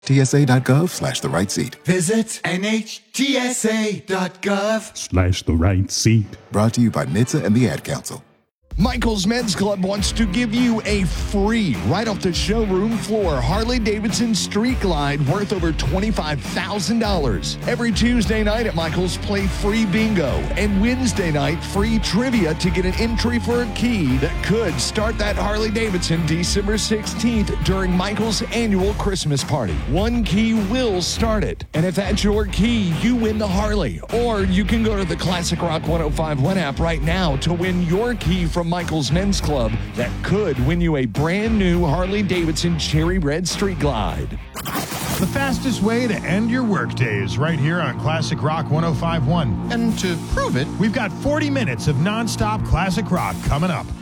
TSA.gov/the right seat. Visit NHTSA.gov/the right seat. Brought to you by NHTSA and the Ad Council. Michael's Men's Club wants to give you a free, right off the showroom floor, Harley-Davidson Street Glide worth over $25,000. Every Tuesday night at Michael's, play free bingo, and Wednesday night, free trivia to get an entry for a key that could start that Harley-Davidson December 16th during Michael's annual Christmas party. One key will start it, and if that's your key, you win the Harley. Or you can go to the Classic Rock 105.1 app right now to win your key from Michael's Men's Club that could win you a brand new Harley-Davidson Cherry Red Street Glide. The fastest way to end your workday is right here on Classic Rock 105.1. And to prove it, we've got 40 minutes of nonstop classic rock coming up.